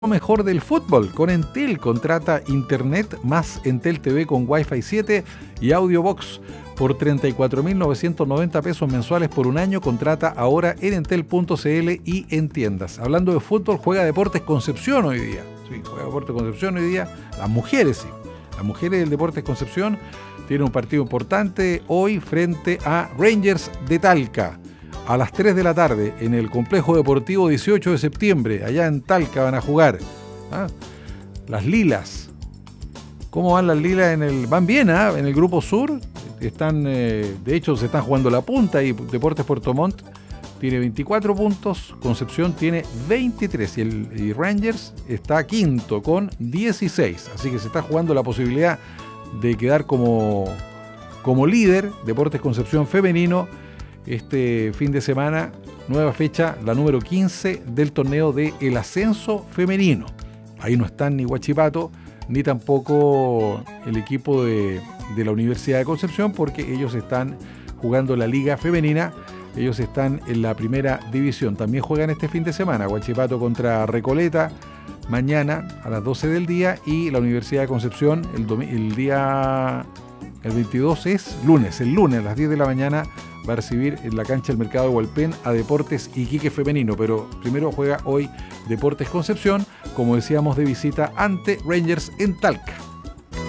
Lo mejor del fútbol con Entel. Contrata internet más Entel TV con Wi-Fi 7 y Audiobox por 34.990 pesos mensuales por un año. Contrata ahora en entel.cl y en tiendas. Hablando de fútbol, juega Deportes Concepción hoy día. Sí, juega Deportes Concepción hoy día. Las mujeres, sí. Las mujeres del Deportes Concepción tienen un partido importante hoy frente a Rangers de Talca. A las 3 de la tarde en el Complejo Deportivo 18 de septiembre, allá en Talca van a jugar. Las Lilas. ¿Cómo van las Lilas? Van bien, en el Grupo Sur. Están, de hecho, se están jugando la punta y Deportes Puerto Montt tiene 24 puntos, Concepción tiene 23 y Rangers está quinto con 16. Así que se está jugando la posibilidad de quedar como líder. Deportes Concepción femenino. Este fin de semana, nueva fecha, la número 15 del torneo de El Ascenso Femenino. Ahí no están ni Huachipato, ni tampoco el equipo de la Universidad de Concepción, porque ellos están jugando la Liga Femenina, ellos están en la primera división. También juegan este fin de semana, Huachipato contra Recoleta, mañana a las 12 del día, y la Universidad de Concepción el 22 es lunes, el lunes a las 10 de la mañana va a recibir en la cancha del Mercado de Hualpén a Deportes Iquique Femenino, pero primero juega hoy Deportes Concepción, como decíamos, de visita ante Rangers en Talca.